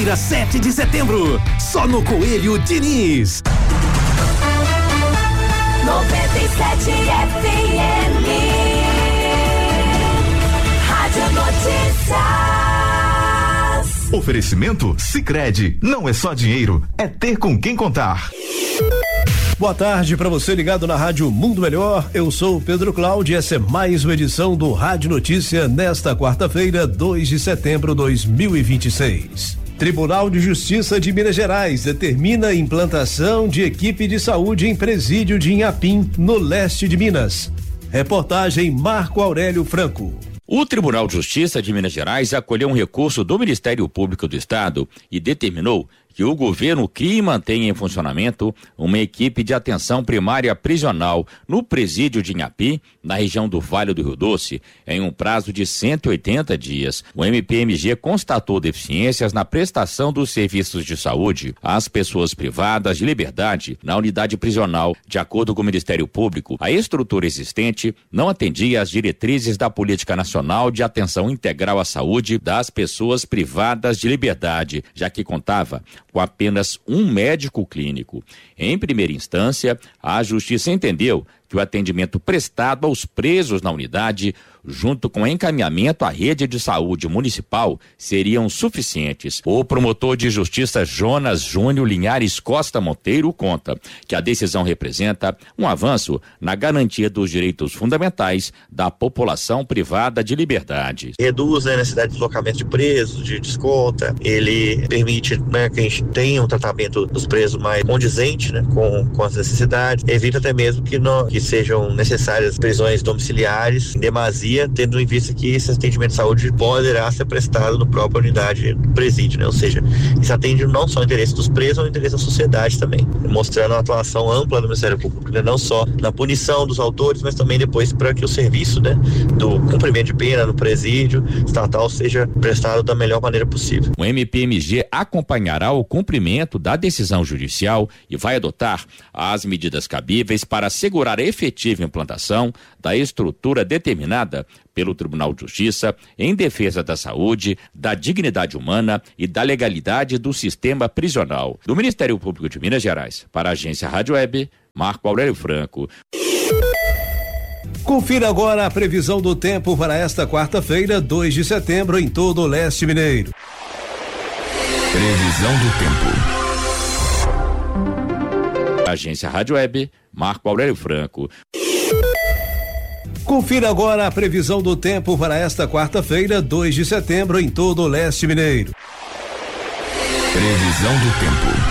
quarta-feira, 7 de setembro, só no Coelho Diniz. 97 FM, Rádio Notícias. Oferecimento Sicredi, não é só dinheiro, é ter com quem contar. Boa tarde para você ligado na Rádio Mundo Melhor. Eu sou o Pedro Cláudio e essa é mais uma edição do Rádio Notícia nesta quarta-feira, 2 de setembro de 2026. Tribunal de Justiça de Minas Gerais determina a implantação de equipe de saúde em presídio de Inhapim, no leste de Minas. Reportagem Marco Aurélio Franco. O Tribunal de Justiça de Minas Gerais acolheu um recurso do Ministério Público do Estado e determinou que o governo crie e mantenha em funcionamento uma equipe de atenção primária prisional no presídio de Inhapim, na região do Vale do Rio Doce, em um prazo de 180 dias. O MPMG constatou deficiências na prestação dos serviços de saúde às pessoas privadas de liberdade na unidade prisional. De acordo com o Ministério Público, a estrutura existente não atendia às diretrizes da Política Nacional de Atenção Integral à Saúde das Pessoas Privadas de Liberdade, já que contava com apenas um médico clínico. Em primeira instância, a Justiça entendeu que o atendimento prestado aos presos na unidade, junto com encaminhamento à rede de saúde municipal, seriam suficientes. O promotor de justiça Jonas Júnior Linhares Costa Monteiro conta que a decisão representa um avanço na garantia dos direitos fundamentais da população privada de liberdade. Reduz a necessidade de deslocamento de presos, de desconta, ele permite que a gente tenha um tratamento dos presos mais condizente com as necessidades, evita até mesmo que sejam necessárias prisões domiciliares em demasia, tendo em vista que esse atendimento de saúde poderá ser prestado na própria unidade do presídio, ou seja, isso atende não só o interesse dos presos, mas o interesse da sociedade também, mostrando a atuação ampla do Ministério Público, não só na punição dos autores, mas também depois para que o serviço do cumprimento de pena no presídio estatal seja prestado da melhor maneira possível. O MPMG acompanhará o cumprimento da decisão judicial e vai adotar as medidas cabíveis para assegurar a efetiva implantação da estrutura determinada pelo Tribunal de Justiça em defesa da saúde, da dignidade humana e da legalidade do sistema prisional. Do Ministério Público de Minas Gerais, para a agência Rádio Web, Marco Aurélio Franco. Confira agora a previsão do tempo para esta quarta-feira, 2 de setembro, em todo o leste mineiro. Previsão do tempo. Agência Rádio Web, Marco Aurélio Franco. Confira agora a previsão do tempo para esta quarta-feira, 2 de setembro, em todo o leste mineiro. Previsão do tempo.